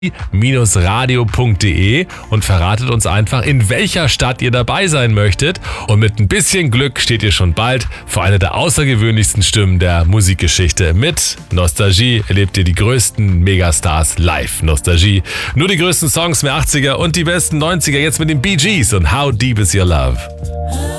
radio.de und verratet uns einfach, in welcher Stadt ihr dabei sein möchtet. Und mit ein bisschen Glück steht ihr schon bald vor einer der außergewöhnlichsten Stimmen der Musikgeschichte. Mit Nostalgie erlebt ihr die größten Megastars live. Nostalgie, nur die größten Songs mehr 80er und die besten 90er, jetzt mit den Bee Gees und How Deep Is Your Love.